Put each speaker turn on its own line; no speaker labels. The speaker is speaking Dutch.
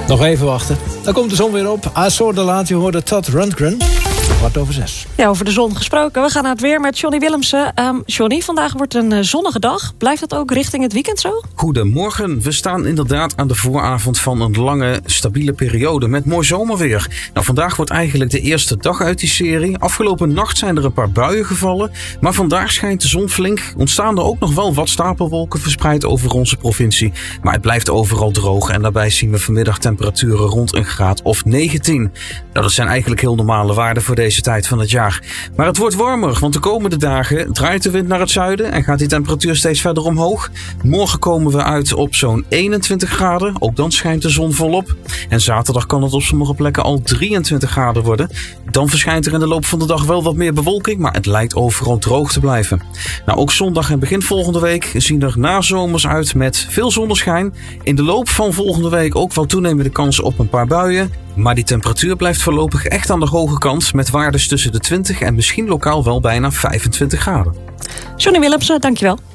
Nog even wachten. Dan komt de zon weer op. Azor de Laat, je hoorde Todd Rundgren. 5:15.
Ja, over de zon gesproken. We gaan naar het weer met Johnny Willemsen. Johnny, vandaag wordt een zonnige dag. Blijft dat ook richting het weekend zo?
Goedemorgen. We staan inderdaad aan de vooravond van een lange, stabiele periode met mooi zomerweer. Nou, vandaag wordt eigenlijk de eerste dag uit die serie. Afgelopen nacht zijn er een paar buien gevallen. Maar vandaag schijnt de zon flink. Ontstaan er ook nog wel wat stapelwolken verspreid over onze provincie. Maar het blijft overal droog. En daarbij zien we vanmiddag temperaturen rond een graad of 19. Nou, dat zijn eigenlijk heel normale waarden voor deze tijd van het jaar. Maar het wordt warmer, want de komende dagen draait de wind naar het zuiden en gaat die temperatuur steeds verder omhoog. Morgen komen we uit op zo'n 21 graden. Ook dan schijnt de zon volop. En zaterdag kan het op sommige plekken al 23 graden worden. Dan verschijnt er in de loop van de dag wel wat meer bewolking, maar het lijkt overal droog te blijven. Nou, ook zondag en begin volgende week zien er nazomers uit met veel zonneschijn. In de loop van volgende week ook wel toenemende kans op een paar buien. Maar die temperatuur blijft voorlopig echt aan de hoge kant met waardes tussen de 20 en misschien lokaal wel bijna 25 graden.
Johnny Willemsen, dankjewel.